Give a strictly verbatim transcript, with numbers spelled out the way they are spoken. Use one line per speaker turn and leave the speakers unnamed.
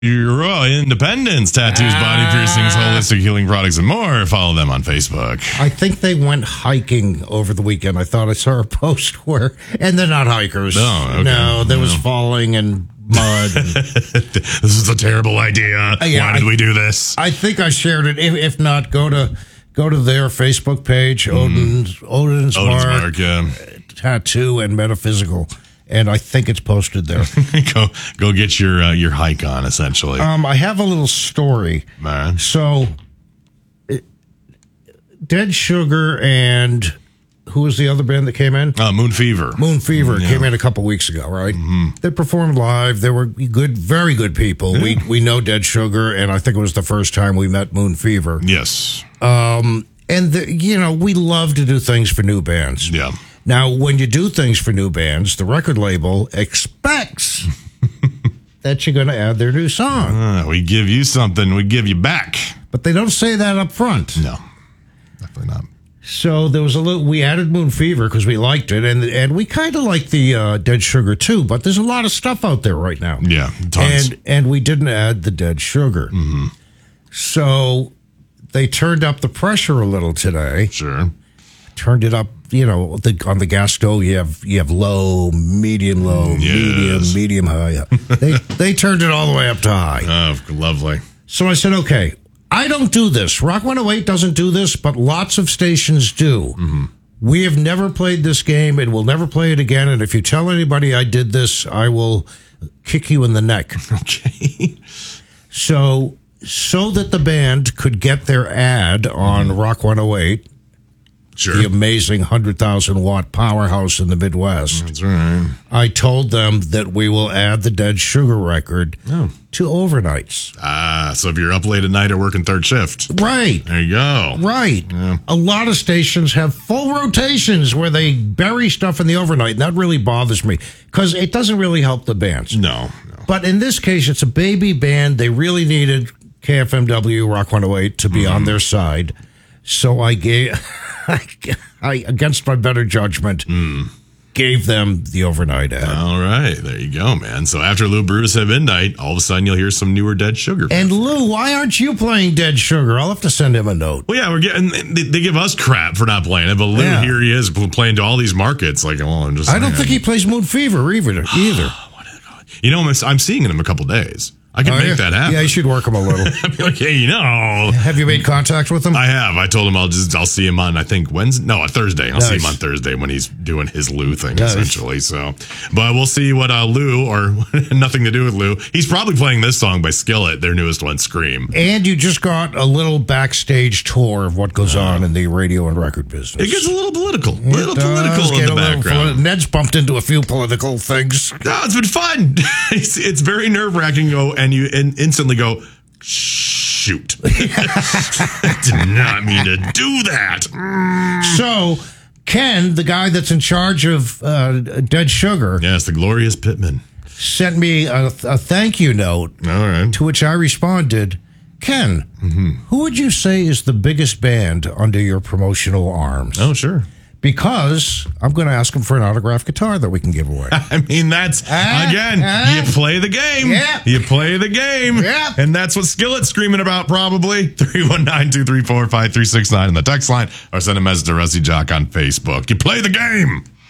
Your uh, Independence, tattoos, body piercings, holistic healing products, and more. Follow them on Facebook.
I think they went hiking over the weekend. I thought I saw a post where, and they're not hikers.
Oh, okay.
No, there was
No.
falling and mud.
This is a terrible idea.
Uh, yeah,
Why did
I-
we do this?
I think I shared it. If, if not, go to go to their Facebook page, Odin's Odin's,
Odin's
Mark,
Mark, yeah.
Tattoo and Metaphysical, and I think it's posted there.
go go get your uh, your hike on, essentially.
um, I have a little story.
Man.
So, it, Dead Sugar and who was the other band that came in?
Uh, Moon Fever.
Moon Fever
Yeah.
came in a couple weeks ago, right? Mm-hmm. They performed live. They were good, very good people.
Yeah.
We we know Dead Sugar, and I think it was the first time we met Moon Fever.
Yes.
Um, and the, you know, we love to do things for new bands.
Yeah.
Now, when you do things for new bands, the record label expects that you're going to add their new song,
Uh, we give you something, we give you back.
but they don't say that up front.
No, definitely not.
So there was a little. We added Moon Fever because we liked it, and and we kind of like the uh, Dead Sugar too. But there's a lot of stuff out there right now.
Yeah, tons.
and and we didn't add the Dead Sugar.
Mm-hmm.
So they turned up the pressure a little today.
Sure.
Turned it up. You know, the, on the gas stove, you have you have low, medium low,
Yes.
medium, medium high. They they turned it all the way up to high.
Oh, lovely.
So I said, okay, I don't do this. Rock one oh eight doesn't do this, but lots of stations do.
Mm-hmm.
We have never played this game, and we'll never play it again. And if you tell anybody I did this, I will kick you in the neck.
Okay.
So, so that the band could get their ad on Rock one oh eight,
Sure.
the amazing one hundred thousand watt powerhouse in the Midwest,
That's right.
I told them that we will add the Dead Sugar record
Oh.
to overnights.
Ah, so if you're up late at night or working third shift,
Right.
there you go.
Right.
Yeah.
A lot of stations have full rotations where they bury stuff in the overnight, and that really bothers me because it doesn't really help the bands.
No, no.
But in this case, it's a baby band. They really needed K F M W Rock one oh eight to be
Mm-hmm.
on their side. So I gave, I, I against my better judgment,
Mm.
gave them the overnight ad.
All right, there you go, man. So after Lou Brutus at midnight, all of a sudden you'll hear some newer Dead Sugar.
And Lou, why aren't you playing Dead Sugar? I'll have to send him a note.
Well, yeah, we're getting. They, they give us crap for not playing it, but Lou,
Yeah.
here he is playing to all these markets. Like, well, I'm just.
I don't
saying.
think he plays Moon Fever either. either.
You know, I'm, I'm seeing it in a couple days. I can
Oh,
make
yeah.
that happen.
Yeah, you should work him a little.
I'd be like, hey, you know,
Have you made contact with him?
I have. I told him I'll just I'll see him on I think Wednesday. No, a Thursday. I'll see him
Nice.
on Thursday when he's doing his Lou thing
Nice.
essentially. So, but we'll see what uh, Lou or nothing to do with Lou. He's probably playing this song by Skillet, their newest one, Scream.
And you just got a little backstage tour of what goes on in the radio and record business.
It gets a little political, a little
It does
political in
get
the
a little
background.
poli- Ned's bumped into a few political things.
No, it's been fun. It's, it's very nerve wracking. Go and you and instantly go, shoot! I did not mean to do that.
So, Ken, the guy that's in charge of uh, Dead Sugar,
Yes, the glorious Pittman.
sent me a, a thank you note,
All right.
to which I responded, Ken, who would you say is the biggest band under your promotional arms?
Oh, sure.
Because I'm going to ask him for an autographed guitar that we can give away.
I mean, that's,
Ah,
again,
ah.
you play the game.
Yeah.
You play the game.
Yeah.
And that's what Skillet's screaming about, probably. three one nine, two three four, five three six nine on the text line, or send a message to Rusty Jock on Facebook. You play the game.